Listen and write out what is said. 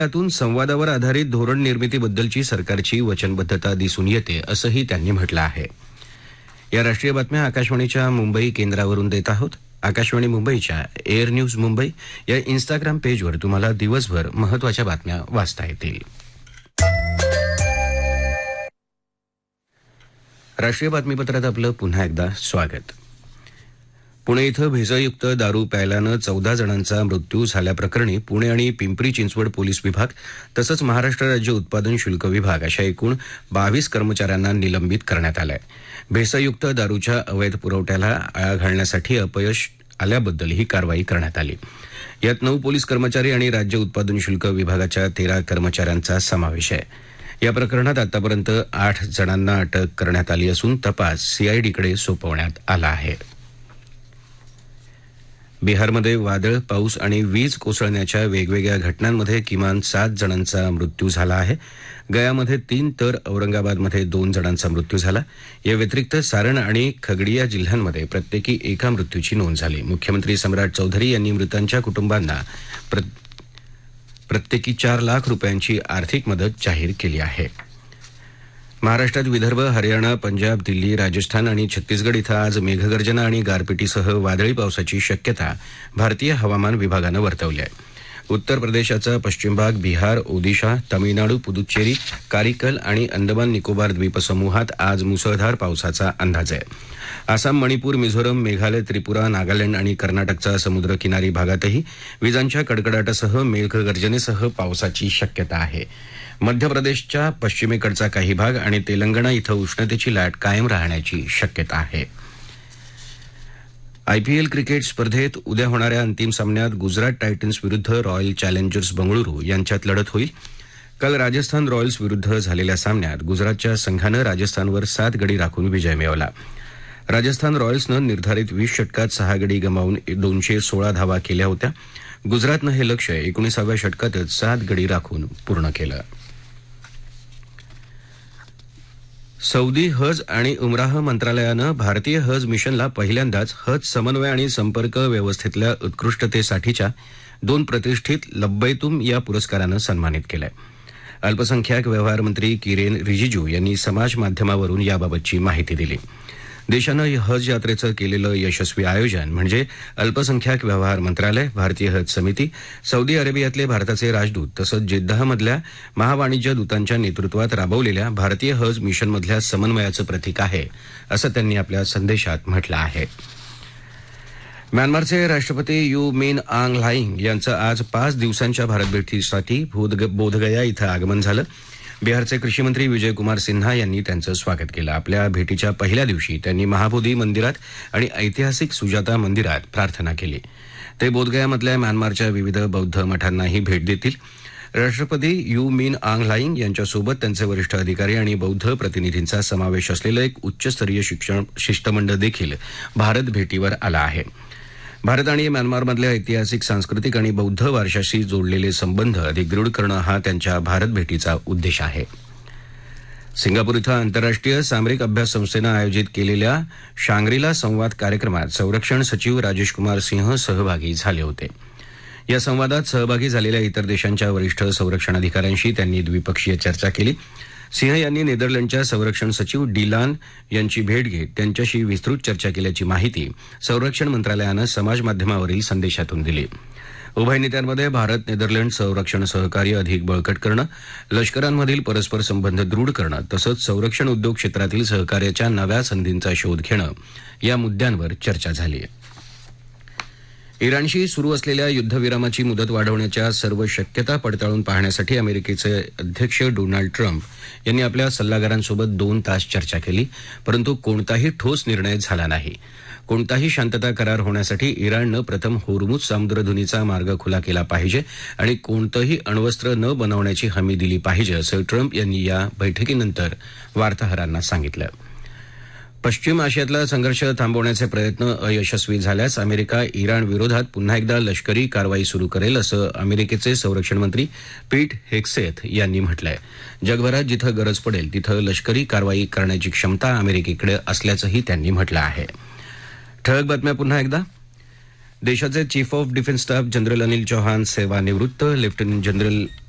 यातून संवादावर आधारित धोरण निर्मितीबद्दलची सरकारची वचनबद्धता दिसून येते असंही त्यांनी म्हटलं आहे. या राष्ट्रीय बातम्या आकाशवाणीच्या मुंबई केंद्रावरून देत आहोत. आकाशवाणी मुंबईच्या एअर न्यूज मुंबई या इंस्टाग्राम पेजवर तुम्हाला दिवसभर महत्त्वाच्या बातम्या वाचता येतील. राष्ट्रीय बातमीपत्रात आपलं पुन्हा एकदा स्वागत. पुणे इथं भेसळयुक्त दारू प्यायल्यानं 14 जणांचा मृत्यू झाल्याप्रकरणी पुणे आणि पिंपरी चिंचवड पोलीस विभाग तसंच महाराष्ट्र राज्य उत्पादन शुल्क विभाग अशा एकूण 22 कर्मचाऱ्यांना निलंबित करण्यात आलं आहे. भेसळयुक्त दारूच्या अवैध पुरवठ्याला आळा घालण्यासाठी अपयश आल्याबद्दल ही कारवाई करण्यात आली. यात 9 पोलीस कर्मचारी आणि राज्य उत्पादन शुल्क विभागाच्या 13 कर्मचाऱ्यांचा समावेश आहे. या प्रकरणात आतापर्यंत 8 जणांना अटक करण्यात आली असून तपास सीआयडीकडे सोपवण्यात आला आहे. बिहारमध्ये वादळ, पाऊस आणि वीज कोसळण्याच्या वेगवेगळ्या घटनांमध्ये किमान 7 जणांचा मृत्यू झाला आहे. गयामध्ये 3 तर औरंगाबादमध्ये 2 जणांचा मृत्यू झाला. या व्यतिरिक्त सारण आणि खगडिया जिल्ह्यांमध्ये प्रत्येकी एका मृत्यूची नोंद झाली. मुख्यमंत्री सम्राट चौधरी यांनी मृतांच्या कुटुंबांना प्रत्येकी 4 लाख रुपयांची आर्थिक मदत जाहीर केली आहे. महाराष्ट्रात विदर्भ, हरियाणा, पंजाब, दिल्ली, राजस्थान आणि छत्तीसगड इथं आज मेघगर्जना आणि गारपिटीसह वादळी पावसाची शक्यता भारतीय हवामान विभागानं वर्तवली आहे. उत्तर प्रदेशाचा पश्चिम भाग, बिहार, ओदिशा, तामिळनाडू, पुदुच्चेरी, कारिकल आणि अंदमान निकोबार द्वीपसमूहात आज मुसळधार पावसाचा अंदाज आहे. आसाम, मणिपूर, मिझोरम, मेघालय, त्रिपुरा, नागालँड आणि कर्नाटकचा समुद्रकिनारी भागातही विजांच्या कडकडाटासह मेघगर्जनेसह पावसाची शक्यता आहे. मध्य प्रदेशच्या पश्चिमेकडचा काही भाग आणि तेलंगणा इथं उष्णतेची लाट कायम राहण्याची शक्यता आहे. आयपीएल क्रिकेट स्पर्धेत उद्या होणाऱ्या अंतिम सामन्यात गुजरात टायटन्स विरुद्ध रॉयल चॅलेंजर्स बंगळुरू यांच्यात लढत होईल. काल राजस्थान रॉयल्स विरुद्ध झालेल्या सामन्यात गुजरातच्या संघानं राजस्थानवर 7 गडी राखून विजय मिळवला. राजस्थान रॉयल्सनं निर्धारित 20 षटकात 6 गडी गमावून 216 धावा केल्या होत्या. गुजरातनं हे लक्ष्य 19व्या षटकातच 7 गडी राखून पूर्ण केलं. सौदी हज आणि उमराह मंत्रालयानं भारतीय हज मिशनला पहिल्यांदाच हज समन्वय आणि संपर्क व्यवस्थेतल्या उत्कृष्टतेसाठीच्या 2 प्रतिष्ठित लब्बैतुम या पुरस्कारानं सन्मानित केलंय. अल्पसंख्याक व्यवहार मंत्री किरेन रिजिजू यांनी समाज माध्यमावरून याबाबतची माहिती दिली. देशानं हज यात्रेचं केलेलं यशस्वी आयोजन म्हणजे अल्पसंख्याक व्यवहार मंत्रालय, भारतीय हज समिती, सौदी अरेबियातले भारताचे राजदूत तसंच जेद्दाहमधल्या महावाणिज्य दूतांच्या नेतृत्वात राबवलेल्या भारतीय हज मिशनमधल्या समन्वयाचं प्रतीक आहे असं त्यांनी आपल्या संदेशात म्हटलं आहे. म्यानमारचे राष्ट्रपती यू मिन आंग ल्हाईंग यांचं आज 5 दिवसांच्या भारत भेटीसाठी बोधगया इथं आगमन झालं. बिहारचे कृषीमंत्री विजयकुमार सिन्हा यांनी त्यांचं स्वागत केलं. आपल्या भेटीच्या पहिल्या दिवशी त्यांनी महाबोधी मंदिरात आणि ऐतिहासिक सुजाता मंदिरात प्रार्थना केली. ते बोधगयामधल्या म्यानमारच्या विविध बौद्ध मठांनाही भेट देतील. राष्ट्रपती यू मिन आंग ल्हाईंग यांच्यासोबत त्यांचे वरिष्ठ अधिकारी आणि बौद्ध प्रतिनिधींचा समावेश असलेलं एक उच्चस्तरीय शिष्टमंडळ देखील भारत भेटीवर आलं आहे. भारत आणि म्यानमारमधल्या ऐतिहासिक, सांस्कृतिक आणि बौद्ध वारशाशी जोडलेले संबंध अधिक दृढ करणं हा त्यांच्या भारत भेटीचा उद्देश आहे. सिंगापूर इथं आंतरराष्ट्रीय सामरिक अभ्यास संस्थेनं आयोजित केलेल्या शांग्रीला संवाद कार्यक्रमात संरक्षण सचिव राजेश कुमार सिंह सहभागी झाले होते. या संवादात सहभागी झालेल्या इतर देशांच्या वरिष्ठ संरक्षण अधिकाऱ्यांशी त्यांनी द्विपक्षीय चर्चा केली. सिंह यांनी नेदरलँडच्या संरक्षण सचिव डिलान यांची भेट घेत त्यांच्याशी विस्तृत चर्चा केल्याची माहिती संरक्षण मंत्रालयानं समाजमाध्यमावरील संदेशातून दिली. उभय नेत्यांमध्ये भारत नेदरलँड संरक्षण सहकार्य अधिक बळकट करणं, लष्करांमधील परस्पर संबंध दृढ करणं तसंच संरक्षण उद्योग क्षेत्रातील सहकार्याच्या नव्या संधींचा शोध घेणं या मुद्द्यांवर चर्चा झाली. इराणशी सुरू असलेल्या युद्धविरामाची मुदत वाढवण्याच्या सर्व शक्यता पडताळून पाहण्यासाठी अमेरिकेचे अध्यक्ष डोनाल्ड ट्रम्प यांनी आपल्या सल्लागारांसोबत 2 तास चर्चा केली, परंतु कोणताही ठोस निर्णय झाला नाही. कोणताही शांतता करार होण्यासाठी इराणनं प्रथम होर्मुझ सामुद्रधुनीचा मार्ग खुला केला पाहिजे आणि कोणतंही अण्वस्त्र न बनवण्याची हमी दिली पाहिजे असं ट्रम्प यांनी या बैठकीनंतर वार्ताहरांना सांगितलं. पश्चिम आशियातला संघर्ष थांबवण्याचे प्रयत्न अयशस्वी झाल्यास अमेरिका इराण विरोधात पुन्हा एकदा लष्करी कारवाई सुरू करेल असं अमेरिकेचे संरक्षण मंत्री पीट हेग्सेथ यांनी म्हटलंय. जगभरात जिथं गरज पडेल तिथं लष्करी कारवाई करण्याची क्षमता अमेरिकेकडे असल्याचंही त्यांनी म्हटलं आहे. ठळक बातम्या पुन्हा एकदा. देशाचे chief of defence staff general Anil Chauhan सेवानिवृत्त. Lieutenant general